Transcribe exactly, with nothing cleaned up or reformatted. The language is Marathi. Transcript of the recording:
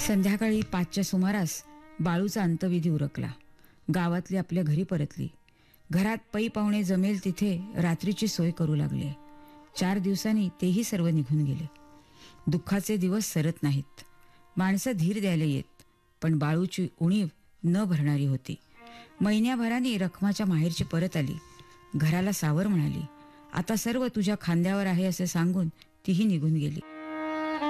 संध्याकाळी पाचच्या सुमारास बाळूचा अंतविधी उरकला. गावातली आपल्या घरी परतली. घरात पै पाहुणे जमेल तिथे रात्रीची सोय करू लागले. चार दिवसांनी तेही सर्व निघून गेले. दुःखाचे दिवस सरत नाहीत. माणसं धीर द्यायला येत, पण बाळूची उणीव न भरणारी होती. महिन्याभराने रखमाच्या माहेरची परत आली. घराला सावर म्हणाली. आता सर्व तुझ्या खांद्यावर आहे असे सांगून तीही निघून गेली.